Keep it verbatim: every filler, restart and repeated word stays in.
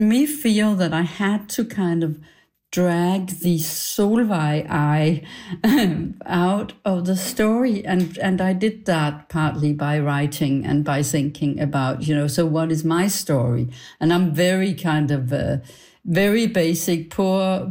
me feel that I had to kind of drag the Solveig I out of the story. And, and I did that partly by writing and by thinking about, you know, so what is my story? And I'm very kind of uh, very basic, poor